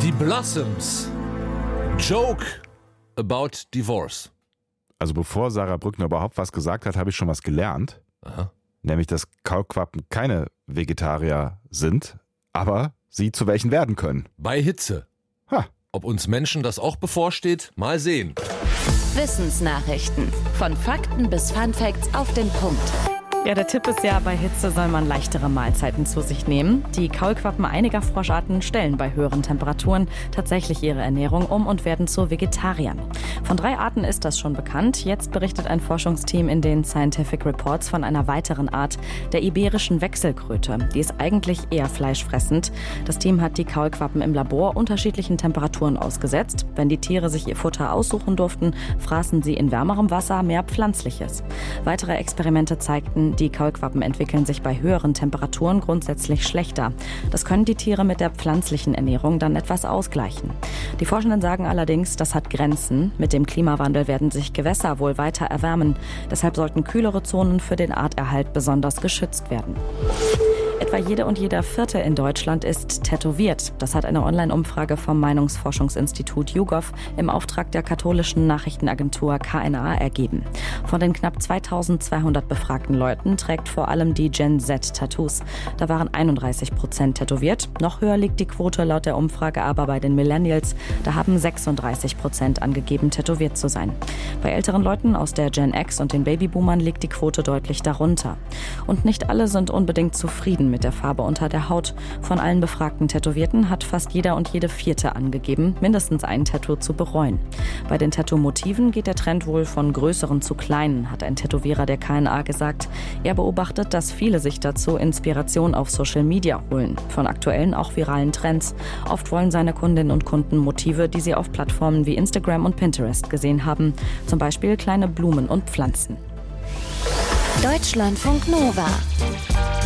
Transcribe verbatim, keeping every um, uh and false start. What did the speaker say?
Die Blossoms. Joke about divorce. Also bevor Sarah Brückner überhaupt was gesagt hat, habe ich schon was gelernt. Aha. Nämlich, dass Kaulquappen keine Vegetarier sind, aber sie zu welchen werden können. Bei Hitze. Ha. Ob uns Menschen das auch bevorsteht? Mal sehen. Wissensnachrichten. Von Fakten bis Funfacts auf den Punkt. Ja, der Tipp ist ja, bei Hitze soll man leichtere Mahlzeiten zu sich nehmen. Die Kaulquappen einiger Froscharten stellen bei höheren Temperaturen tatsächlich ihre Ernährung um und werden zu Vegetariern. Von drei Arten ist das schon bekannt. Jetzt berichtet ein Forschungsteam in den Scientific Reports von einer weiteren Art, der iberischen Wechselkröte. Die ist eigentlich eher fleischfressend. Das Team hat die Kaulquappen im Labor unterschiedlichen Temperaturen ausgesetzt. Wenn die Tiere sich ihr Futter aussuchen durften, fraßen sie in wärmerem Wasser mehr Pflanzliches. Weitere Experimente zeigten, die Kaulquappen entwickeln sich bei höheren Temperaturen grundsätzlich schlechter. Das können die Tiere mit der pflanzlichen Ernährung dann etwas ausgleichen. Die Forschenden sagen allerdings, das hat Grenzen. Mit dem Klimawandel werden sich Gewässer wohl weiter erwärmen. Deshalb sollten kühlere Zonen für den Arterhalt besonders geschützt werden. Etwa jede und jeder Vierte in Deutschland ist tätowiert. Das hat eine Online-Umfrage vom Meinungsforschungsinstitut YouGov im Auftrag der katholischen Nachrichtenagentur K N A ergeben. Von den knapp zweitausendzweihundert befragten Leuten trägt vor allem die Gen Z Tattoos. Da waren einunddreißig Prozent tätowiert. Noch höher liegt die Quote laut der Umfrage aber bei den Millennials. Da haben sechsunddreißig Prozent angegeben, tätowiert zu sein. Bei älteren Leuten aus der Gen X und den Babyboomern liegt die Quote deutlich darunter. Und nicht alle sind unbedingt zufrieden mit der Farbe unter der Haut. Von allen befragten Tätowierten hat fast jeder und jede Vierte angegeben, mindestens ein Tattoo zu bereuen. Bei den Tattoo-Motiven geht der Trend wohl von größeren zu kleinen, hat ein Tätowierer der K N A gesagt. Er beobachtet, dass viele sich dazu Inspiration auf Social Media holen, von aktuellen, auch viralen Trends. Oft wollen seine Kundinnen und Kunden Motive, die sie auf Plattformen wie Instagram und Pinterest gesehen haben. Zum Beispiel kleine Blumen und Pflanzen. Deutschlandfunk Nova.